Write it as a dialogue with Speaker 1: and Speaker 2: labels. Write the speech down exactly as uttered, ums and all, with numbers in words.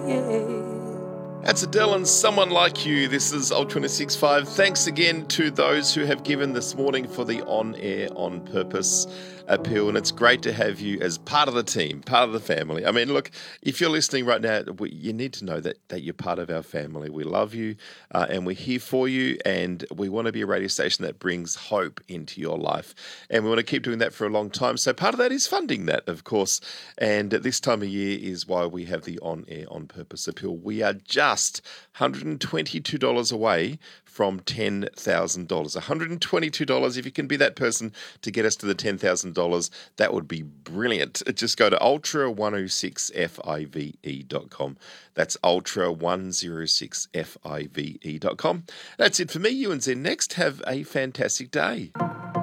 Speaker 1: That's Adele and Someone Like You. This is Ultra twenty-six point five. Thanks again to those who have given this morning for the On Air On Purpose appeal. And it's great to have you as part of the team, part of the family. I mean, look, if you're listening right now, we, you need to know that, that you're part of our family. We love you uh, and we're here for you. And we want to be a radio station that brings hope into your life. And we want to keep doing that for a long time. So part of that is funding that, of course. And at this time of year is why we have the On Air On Purpose appeal. We are just one hundred twenty-two dollars away from ten thousand dollars. one hundred twenty-two dollars. If you can be that person to get us to the ten thousand dollars, that would be brilliant. Just go to ultra one oh six five e dot com. That's ultra one oh six five e dot com. That's it for me. You and Zen next. Have a fantastic day.